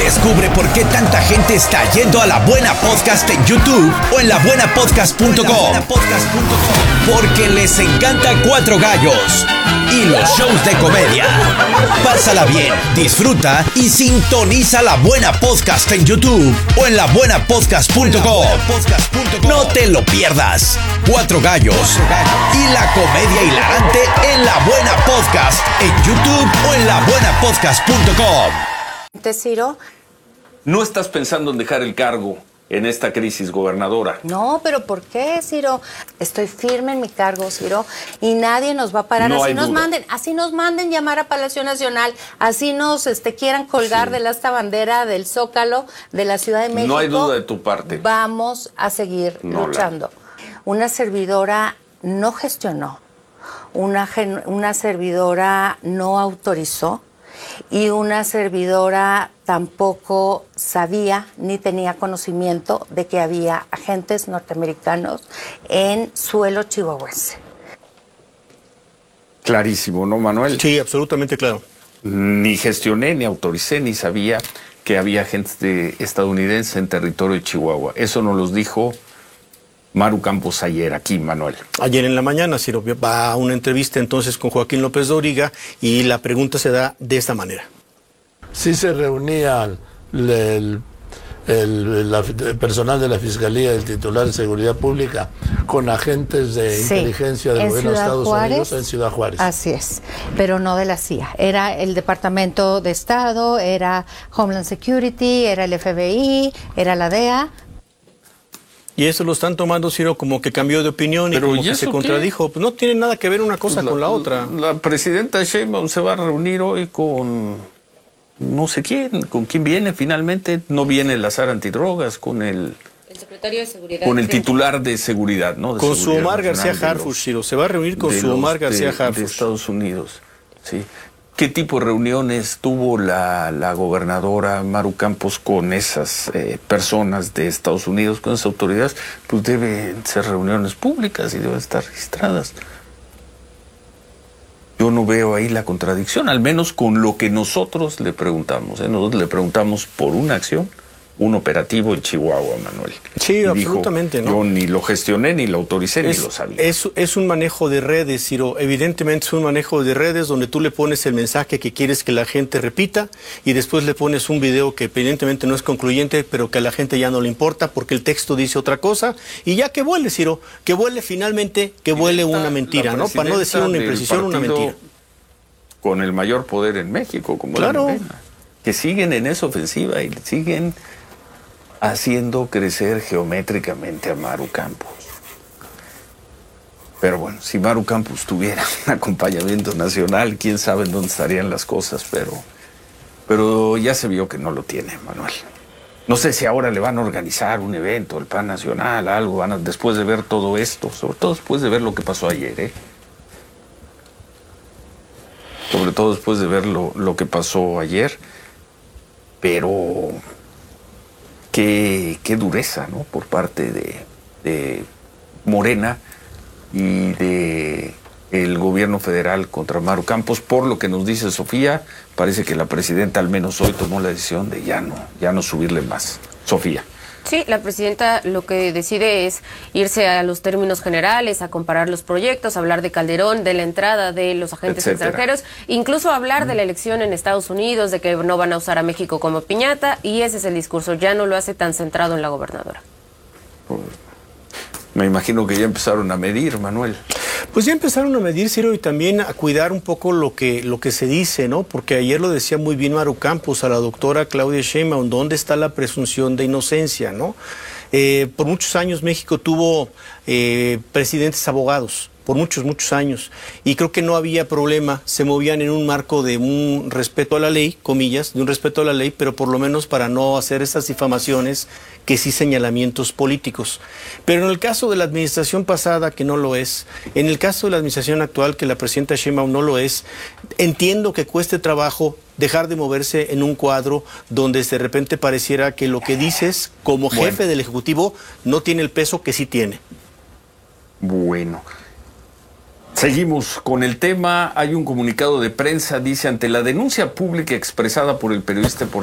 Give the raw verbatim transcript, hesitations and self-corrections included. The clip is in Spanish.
Descubre por qué tanta gente está yendo a La Buena Podcast en YouTube o en la buena podcast punto com. Porque les encanta Cuatro Gallos y los shows de comedia. Pásala bien, disfruta y sintoniza La Buena Podcast en YouTube o en la buena podcast punto com. No te lo pierdas. Cuatro Gallos y la comedia hilarante en La Buena Podcast en YouTube o en la buena podcast punto com. Ciro. ¿No estás pensando en dejar el cargo en esta crisis, gobernadora? No, pero ¿por qué, Ciro? Estoy firme en mi cargo, Ciro, y nadie nos va a parar. No así hay nos duda. manden, así nos manden llamar a Palacio Nacional, así nos este, quieran colgar Sí. de la esta bandera del Zócalo de la Ciudad de México. No hay duda de tu parte. Vamos a seguir No, luchando. Una servidora no gestionó, una, gen- una servidora no autorizó, y una servidora tampoco sabía ni tenía conocimiento de que había agentes norteamericanos en suelo chihuahuense. Clarísimo, ¿no, Manuel? Sí, absolutamente claro. Ni gestioné, ni autoricé, ni sabía que había agentes de estadounidenses en territorio de Chihuahua. Eso nos los dijo Maru Campos ayer aquí, Manuel. Ayer en la mañana, Ciro, va a una entrevista entonces con Joaquín López Dóriga y la pregunta se da de esta manera. Sí se reunía el, el, el- la- el personal de la Fiscalía, el titular de Seguridad Pública, con agentes de Sí, inteligencia del en gobierno de Ciudad Estados Juárez. Unidos en Ciudad Juárez. Así es, pero no de la C I A. Era el Departamento de Estado, era Homeland Security, era el F B I, era la D E A. Y eso lo están tomando, Ciro, como que cambió de opinión y Pero, como ¿y que eso se qué? contradijo. Pues no tiene nada que ver una cosa Pues con la otra. La presidenta Sheinbaum se va a reunir hoy con no sé quién. ¿Con quién viene finalmente? No viene el azar antidrogas, con el, El secretario de Seguridad. con el titular de seguridad, ¿no? De Con su Seguridad Omar García Nacional de Harfuch, los- Ciro. Se va a reunir con de su los- Omar García de, de Harfuch. Estados Unidos, sí. ¿Qué tipo de reuniones tuvo la, la gobernadora Maru Campos con esas eh, personas de Estados Unidos, con esas autoridades? Pues deben ser reuniones públicas y deben estar registradas. Yo no veo ahí la contradicción, al menos con lo que nosotros le preguntamos. ¿eh? Nosotros le preguntamos por una acción, un operativo en Chihuahua, Manuel. Sí, Y dijo, absolutamente, ¿no? Yo ni lo gestioné, ni lo autoricé, ni lo sabía. Es, es un manejo de redes, Ciro. Evidentemente es un manejo de redes donde tú le pones el mensaje que quieres que la gente repita y después le pones un video que evidentemente no es concluyente, pero que a la gente ya no le importa porque el texto dice otra cosa y ya que vuele, Ciro, que vuele finalmente, que vuele una mentira, ¿no? Para no decir una imprecisión, una mentira. Con el mayor poder en México, como Claro. la Morena, que siguen en esa ofensiva y siguen haciendo crecer geométricamente a Maru Campos. Pero bueno, si Maru Campos tuviera un acompañamiento nacional, quién sabe en dónde estarían las cosas, pero, pero ya se vio que no lo tiene, Manuel. No sé si ahora le van a organizar un evento, el P A N Nacional, algo, van a, después de ver todo esto, sobre todo después de ver lo que pasó ayer, ¿eh? Sobre todo después de ver lo, lo que pasó ayer, pero qué, qué dureza, ¿no? Por parte de, de Morena y de el gobierno federal contra Maru Campos. Por lo que nos dice Sofía, parece que la presidenta al menos hoy tomó la decisión de ya no, ya no subirle más. Sofía. Sí, la presidenta lo que decide es irse a los términos generales, a comparar los proyectos, hablar de Calderón, de la entrada de los agentes Etcétera. extranjeros, incluso hablar de la elección en Estados Unidos, de que no van a usar a México como piñata, y ese es el discurso, ya no lo hace tan centrado en la gobernadora. Me imagino que ya empezaron a medir, Manuel. Pues ya empezaron a medir, Ciro, y también a cuidar un poco lo que, lo que se dice, ¿no? Porque ayer lo decía muy bien Maru Campos a la doctora Claudia Sheinbaum, ¿dónde está la presunción de inocencia, no? Eh, por muchos años México tuvo eh, presidentes abogados, por muchos, muchos años, y creo que no había problema, se movían en un marco de un respeto a la ley, comillas, de un respeto a la ley, pero por lo menos para no hacer esas difamaciones que sí señalamientos políticos. Pero en el caso de la administración pasada, que no lo es, en el caso de la administración actual, que la presidenta Sheinbaum no lo es, entiendo que cueste trabajo dejar de moverse en un cuadro donde de repente pareciera que lo que dices como jefe Bueno. del Ejecutivo no tiene el peso que sí tiene. Bueno. Seguimos con el tema. Hay un comunicado de prensa, dice, ante la denuncia pública expresada por el periodista